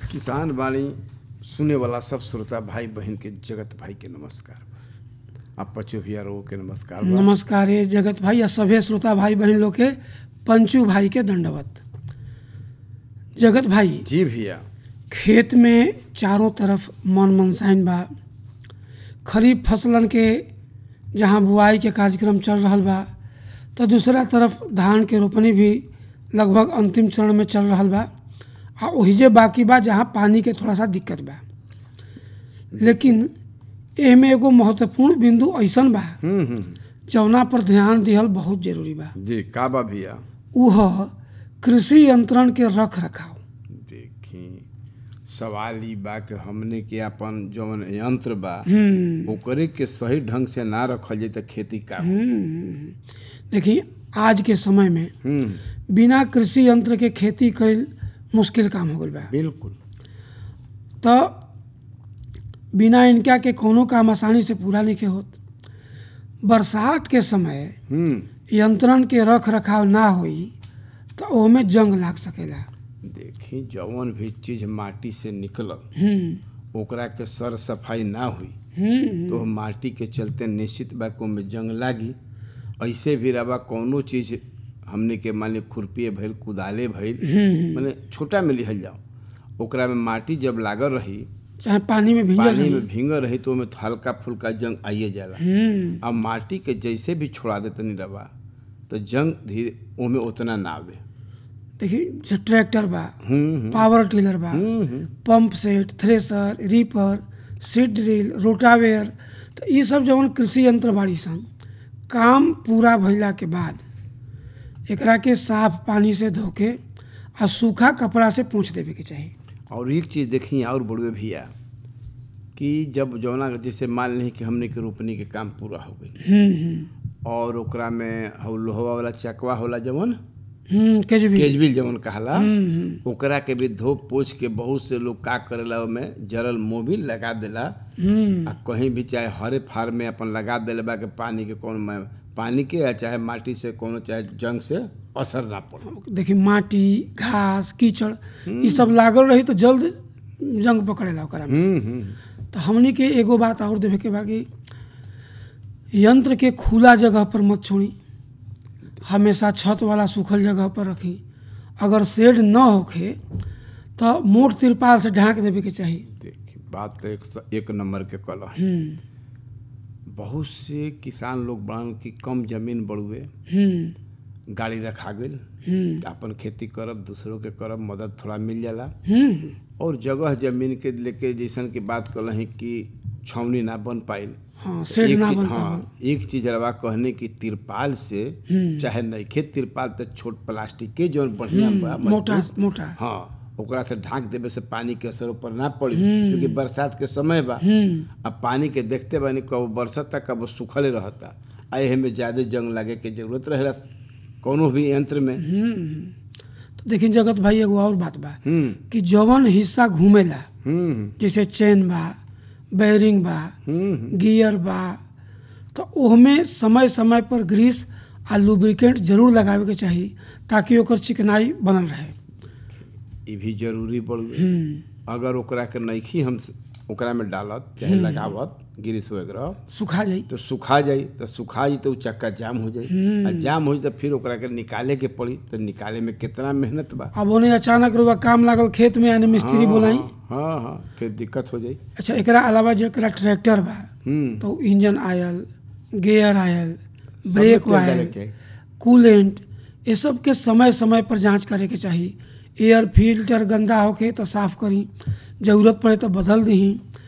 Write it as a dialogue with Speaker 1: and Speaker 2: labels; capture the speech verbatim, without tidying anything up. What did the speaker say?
Speaker 1: किसान वाणी सुने वाला सब श्रोता भाई बहन के जगत भाई के नमस्कार। आप पचू भैया रो के नमस्कार।
Speaker 2: नमस्कार ये जगत भाई या सभे श्रोता भाई बहन लोग के पंचू भाई के दंडवत। जगत भाई
Speaker 1: जी भैया,
Speaker 2: खेत में चारों तरफ मन मनसाइन बा। खरीफ फसलन के जहाँ बुआई के कार्यक्रम चल रहा बा, तो दूसरा तरफ धान के रोपनी भी लगभग अंतिम चरण में चल रहा बा। आ ओहिजे बाकी बा जहाँ पानी के थोड़ा सा दिक्कत बा। लेकिन एमे एगो महत्वपूर्ण बिंदु ऐसन बा
Speaker 1: हम्म हम्म
Speaker 2: जौना पर ध्यान दिहल बहुत जरूरी बा।
Speaker 1: जी का बा भैया?
Speaker 2: उह कृषि यंत्रण के रख रखाव।
Speaker 1: देखी सवाल ई बा कि हमने के अपन जौन यंत्र बा
Speaker 2: हम्म
Speaker 1: ओकरे के सही ढंग से ना रखल जाए तो खेती का हो।
Speaker 2: हम्म देखिए आज के समय में
Speaker 1: हम्म
Speaker 2: बिना कृषि यंत्र के खेती कईल मुश्किल काम हो गईल बा।
Speaker 1: बिल्कुल।
Speaker 2: तो बिना इनका के कोनो काम आसानी से पूरा नहीं के होत। बरसात के समय
Speaker 1: हम्म
Speaker 2: यंत्रण के रख रखाव ना होई तो ओमे जंग लाग सकेला।
Speaker 1: देखी जौन भी चीज माटी से निकलल
Speaker 2: हम्म
Speaker 1: ओकरा के सर सफाई ना हुई
Speaker 2: हम्म
Speaker 1: तो माटी के चलते निश्चित बा को में जंग लागी। ऐसे भी रवा कौनो चीज हमने के मान ली खुरपी भइल, कुदाले भइल,
Speaker 2: हम्म
Speaker 1: माने छोटा में लिहल जाओ, ओकरा में माटी जब लागल रही,
Speaker 2: चाहे पानी में भींजल
Speaker 1: पानी
Speaker 2: रही।
Speaker 1: में भींगल रही तो ओमे हल्का फुल्का जंग आइए जाला।
Speaker 2: हम्म
Speaker 1: अब माटी के जैसे भी छोड़ा देते नहीं रवा तो जंग धीरे ओमे उतना ना आवे।
Speaker 2: देखिए जे ट्रैक्टर बा,
Speaker 1: हम्म
Speaker 2: पावर टिलर बा,
Speaker 1: हम्म हम्म
Speaker 2: pump set, thresher, reaper, seed drill, rotavator, तो ये सब जवन कृषि यंत्र बाड़ी सन, काम पूरा भइला के बाद एकरा के साफ पानी से धो के आ सूखा कपड़ा से पोंछ देवे के चाही।
Speaker 1: और एक चीज़ देखी और बड़ुए भैया कि जब जौना जैसे मान ली कि हमने के रोपनी के काम पूरा हो गई
Speaker 2: हम्म हम्म
Speaker 1: और ओकरा में हौ लोहवा वाला चकवा होला जवन
Speaker 2: हम्म केजवी
Speaker 1: केजबिल जवन कहाला,
Speaker 2: हम्म
Speaker 1: ओकरा के भी धो पोछ के बहुत से लोग का करेला ओमे जरल मोबिल लगा देला
Speaker 2: हम्म
Speaker 1: आ कहीं भी चाहे हरे फार में अपन लगा देले बा के पानी के कौन में पानी के या चाहे माटी से कोनो चाहे जंग से असर ना पड़े।
Speaker 2: देखिए माटी, घास, कीचड़ ये सब लागल रही तो जल्द जंग पकड़ेला ओकरा में।
Speaker 1: हम्म हम्म
Speaker 2: तो हमनी के एगो बात और देवे के बा कि यंत्र के खुला जगह पर मत छोड़ी, हमेशा छत वाला सूखल जगह पर रखी। अगर शेड न होखे तो मोट तिरपाल से ढांक देवे के चाही।
Speaker 1: देखिए बात तो एक, एक नंबर के कला है।
Speaker 2: हम्म
Speaker 1: बहुत से किसान लोग बड़न की कम जमीन बड़ुए
Speaker 2: हम्म
Speaker 1: गाड़ी रखा गई,
Speaker 2: हम्म
Speaker 1: अपन खेती करब दूसरों के करब मदद थोड़ा मिल जाला।
Speaker 2: हम्म
Speaker 1: और जगह जमीन के लेके जैसन की बात कल है कि छावनी ना बन पाइल।
Speaker 2: हाँ शेड
Speaker 1: एक
Speaker 2: ना
Speaker 1: चीज-
Speaker 2: बन
Speaker 1: हाँ
Speaker 2: पावल।
Speaker 1: एक चीज रवा कहने की तिरपाल से
Speaker 2: हम्म
Speaker 1: चाहे नइखे तिरपाल तो छोट प्लास्टिक के जौन बढ़िया बा
Speaker 2: हम्म, मोटा
Speaker 1: मजबूत,
Speaker 2: मोटा
Speaker 1: हाँ ओकरा से ढांक देवे से पानी के असर ऊपर ना पड़ी।
Speaker 2: हम्म।
Speaker 1: क्योंकि बरसात के समय बा,
Speaker 2: हम्म
Speaker 1: अब पानी के देखते बानी कब बरसता कब सुखले रहता, आ एहे में ज्यादा जंग लगे के जरूरत रहेला कोनो भी यंत्र में।
Speaker 2: हम्म तो देखिए जगत भाई एगो और बात बा
Speaker 1: हम्म
Speaker 2: कि जवन हिस्सा घूमेला
Speaker 1: हम्म
Speaker 2: जैसे चेन बा, बेयरिंग बा,
Speaker 1: हम्म
Speaker 2: गियर बा, तो ओहमे समय समय पर ग्रीस आ लुब्रिकेंट जरूर लगावे के चाही ताकि ओकर चिकनाई बनल रहे।
Speaker 1: ये भी जरूरी पड़ गई।
Speaker 2: हम्म
Speaker 1: अगर ओकरा के नइखी हम ओकरा में डालत चाहे लगावत गिरिस वगैरह
Speaker 2: सुखा जाई।
Speaker 1: तो सुखा जाई, तो सुखा जाई तो उ चक्का जाम हो जाई,
Speaker 2: हम्म।
Speaker 1: आ जाम हो जाई तो फिर ओकरा के निकाले के पड़ी, तो निकाले में कितना मेहनत बा।
Speaker 2: अब ओने अचानक रुआ काम लागल खेत में यानी मिस्त्री
Speaker 1: हाँ,
Speaker 2: बोलाई।
Speaker 1: हाँ हाँ फिर दिक्कत हो जाई।
Speaker 2: अच्छा एकरा अलावा जेकरा ट्रैक्टर बा
Speaker 1: हम्म
Speaker 2: तो इंजन आयल, गियर आयल,
Speaker 1: सब में
Speaker 2: ब्रेक
Speaker 1: तेल डाले
Speaker 2: आयल,
Speaker 1: के चाही।
Speaker 2: कूलेंट, ये सब के समय समय पर जांच करे के चाही। एयर फिल्टर गंदा होके तो साफ करी, जरूरत पड़े तो बदल दही।